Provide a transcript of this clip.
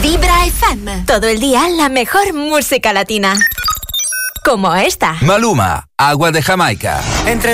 Vibra FM. Todo el día la mejor música latina. Como esta. Maluma, Agua de Jamaica. Entre